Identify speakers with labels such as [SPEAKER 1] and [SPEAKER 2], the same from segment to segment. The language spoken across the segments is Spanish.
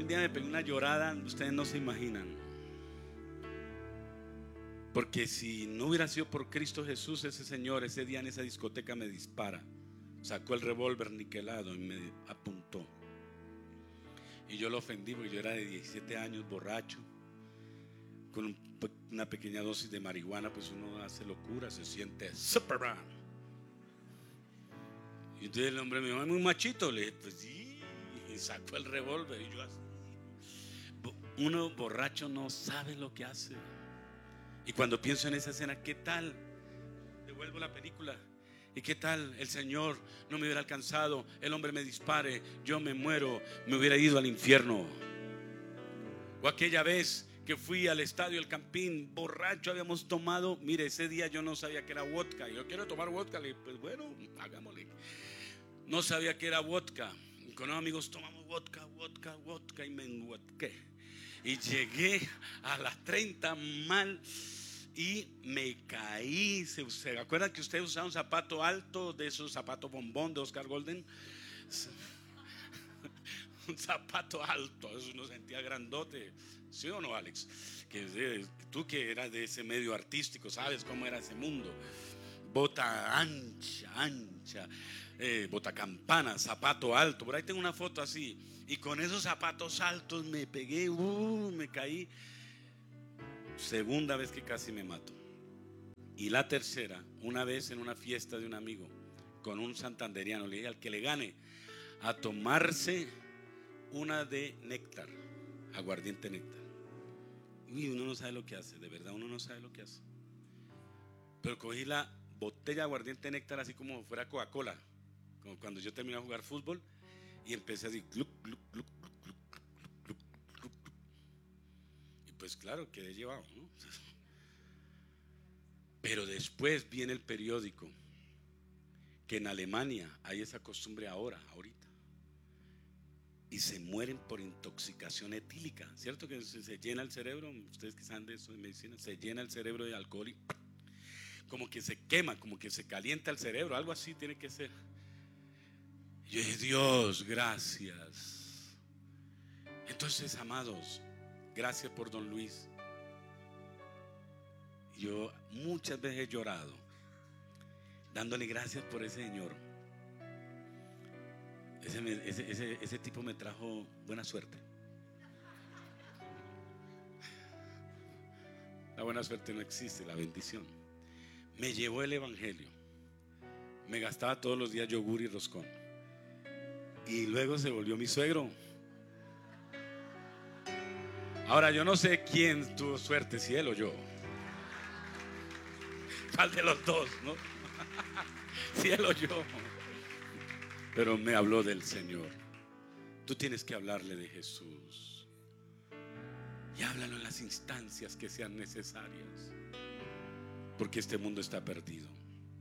[SPEAKER 1] día me pegué una llorada, ustedes no se imaginan. Porque si no hubiera sido por Cristo Jesús, ese señor ese día en esa discoteca me dispara. Sacó el revólver niquelado y me apuntó. Y yo lo ofendí porque yo era de 17 años, borracho, con una pequeña dosis de marihuana, pues uno hace locura, se siente Superman. Y entonces el hombre me dijo, es muy machito. Le dije, pues sí. Y sacó el revólver y yo así. Uno borracho no sabe lo que hace. Y cuando pienso en esa escena, ¿qué tal? Devuelvo la película. ¿Y qué tal el Señor no me hubiera alcanzado? El hombre me dispare, yo me muero, me hubiera ido al infierno. O aquella vez que fui al estadio El Campín, borracho, habíamos tomado. Mire, ese día yo no sabía que era vodka. Yo quiero tomar vodka. Le dije, pues bueno, hagámosle. No sabía que era vodka. Y con los amigos tomamos vodka y me enguatqué. Y llegué a las 30 mal y me caí. ¿Se acuerdan que ustedes usaban un zapato alto, de esos zapatos bombón de Oscar Golden? Un zapato alto, eso uno sentía grandote. ¿Sí o no, Alex? Tú que eras de ese medio artístico, sabes cómo era ese mundo. Bota ancha, bota campana, zapato alto. Por ahí tengo una foto así. Y con esos zapatos altos me pegué, me caí. Segunda vez que casi me mato. Y la tercera, una vez en una fiesta de un amigo con un santanderiano, le dije al que le gane a tomarse una de néctar, aguardiente néctar. Y uno no sabe lo que hace, de verdad uno no sabe lo que hace. Pero cogí la botella de aguardiente néctar así como fuera Coca-Cola, como cuando yo terminé de jugar fútbol, y empecé así gluc, gluc, gluc, gluc, gluc, gluc, gluc, gluc. Y pues claro, quedé llevado, ¿no? Pero después viene el periódico que en Alemania hay esa costumbre ahorita, y se mueren por intoxicación etílica. ¿Cierto que se llena el cerebro? Ustedes que saben de eso de medicina, se llena el cerebro de alcohol y como que se quema, como que se calienta el cerebro, algo así tiene que ser. Y yo dije, Dios, gracias. Entonces, amados, gracias por don Luis. Yo muchas veces he llorado dándole gracias por ese señor. Ese tipo me trajo buena suerte. La buena suerte no existe, la bendición. Me llevó el evangelio. Me gastaba todos los días yogur y roscón. Y luego se volvió mi suegro. Ahora yo no sé quién tuvo suerte, si él o yo. ¿Cuál de los dos, no? Si él o yo. Pero me habló del Señor. Tú tienes que hablarle de Jesús. Y háblalo en las instancias que sean necesarias. Porque este mundo está perdido.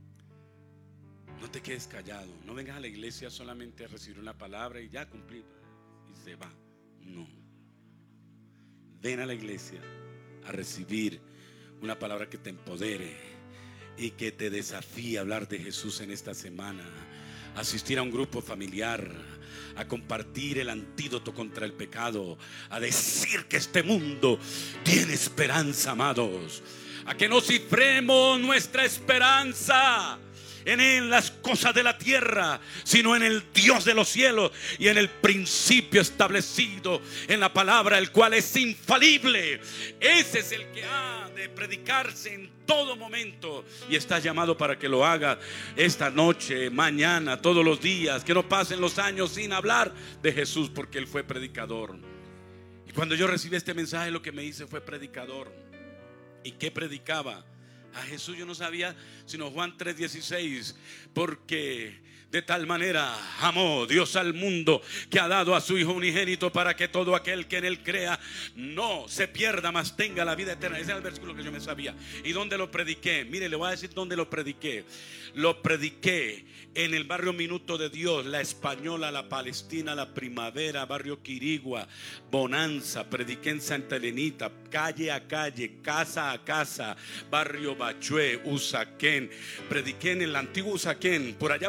[SPEAKER 1] No te quedes callado. No vengas a la iglesia solamente a recibir una palabra y ya cumplir y se va. No. Ven a la iglesia a recibir una palabra que te empodere y que te desafíe a hablar de Jesús en esta semana. Asistir a un grupo familiar, a compartir el antídoto contra el pecado, a decir que este mundo tiene esperanza, amados. A que no cifremos nuestra esperanza en las cosas de la tierra, sino en el Dios de los cielos y en el principio establecido en la palabra, el cual es infalible. Ese es el que ha de predicarse en todo momento y está llamado para que lo haga esta noche, mañana, todos los días. Que no pasen los años sin hablar de Jesús, porque Él fue predicador. Y cuando yo recibí este mensaje, lo que me hice fue predicador. ¿Y qué predicaba? A Jesús yo no sabía sino Juan 3:16, porque de tal manera amó Dios al mundo que ha dado a su Hijo unigénito, para que todo aquel que en Él crea no se pierda, mas tenga la vida eterna. Ese era el versículo que yo me sabía. ¿Y dónde lo prediqué? Mire, le voy a decir dónde lo prediqué. Lo prediqué en el barrio Minuto de Dios, La Española, La Palestina, La Primavera, barrio Quirigua, Bonanza. Prediqué en Santa Elenita, calle a calle, casa a casa, barrio Bachué, Usaquén. Prediqué en el antiguo Usaquén, por allá por toda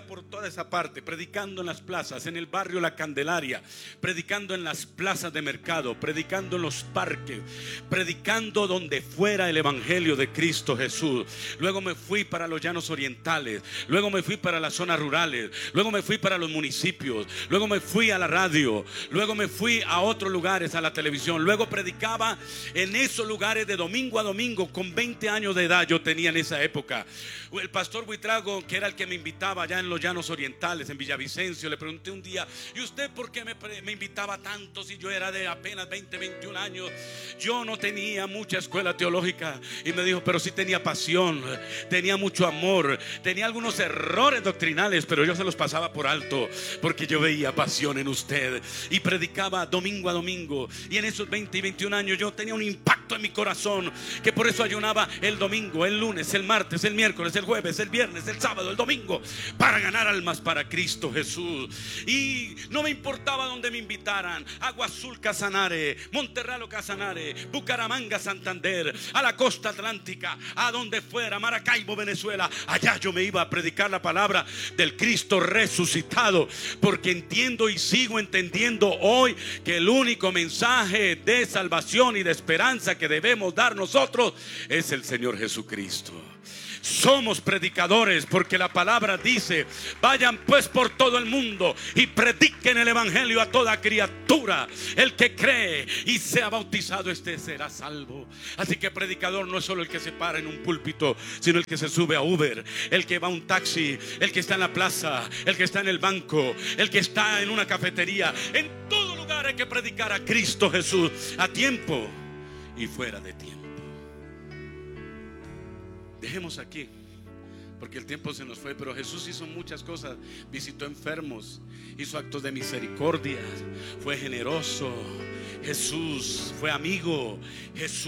[SPEAKER 1] esa parte, predicando en las plazas, en el barrio La Candelaria, predicando en las plazas de mercado, predicando en los parques, predicando donde fuera el evangelio de Cristo Jesús. Luego me fui para los llanos orientales, luego me fui para las zonas rurales, luego me fui para los municipios, luego me fui a la radio, luego me fui a otros lugares, a la televisión. Luego predicaba en esos lugares de domingo a domingo. Con 20 años de edad yo tenía en esa época. El pastor Buitrago, que era el que me invitaba allá en los llanos orientales, en Villavicencio, le pregunté un día: ¿y usted por qué me invitaba tanto si yo era de apenas 20, 21 años? Yo no tenía mucha escuela teológica. Y me dijo: pero sí tenía pasión, tenía mucho amor, tenía algunos errores doctrinales, pero yo se los pasaba por alto, porque yo veía pasión en usted. Y predicaba domingo a domingo. Y en esos 20 y 21 años yo tenía un impacto en mi corazón, que por eso ayunaba el domingo, el lunes, el martes, el miércoles, el jueves, el viernes, el sábado, el domingo, para ganar almas para Cristo Jesús. Y no me importaba donde me invitaran: Agua Azul Casanare, Monterralo Casanare, Bucaramanga Santander, a la costa atlántica, a donde fuera, Maracaibo Venezuela. Allá yo me iba a predicar la palabra del Cristo resucitado, porque entiendo y sigo entendiendo hoy que el único mensaje de salvación y de esperanza que debemos dar nosotros es el Señor Jesucristo. Somos predicadores porque la palabra dice: vayan pues por todo el mundo y prediquen el evangelio a toda criatura. El que cree y sea bautizado, este será salvo. Así que predicador no es solo el que se para en un púlpito, sino el que se sube a Uber, el que va a un taxi, el que está en la plaza, el que está en el banco, el que está en una cafetería. En todo lugar hay que predicar a Cristo Jesús, a tiempo y fuera de tiempo. Dejemos aquí, porque el tiempo se nos fue. Pero Jesús hizo muchas cosas. Visitó enfermos, hizo actos de misericordia, fue generoso. Jesús fue amigo. Jesús